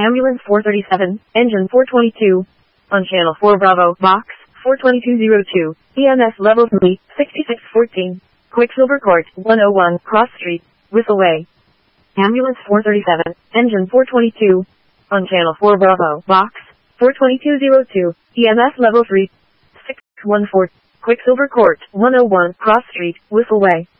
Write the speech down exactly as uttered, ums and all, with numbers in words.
Ambulance four thirty-seven, engine four twenty-two. On channel four Bravo, box four twenty-two oh two, E M S level three, sixty-six fourteen. Quicksilver Court, one oh one, Cross Street, Whistleaway. Ambulance four thirty-seven, engine four twenty-two. On channel four Bravo, box four twenty-two oh two, E M S level three, six one four. Quicksilver Court, one oh one, Cross Street, Whistleaway.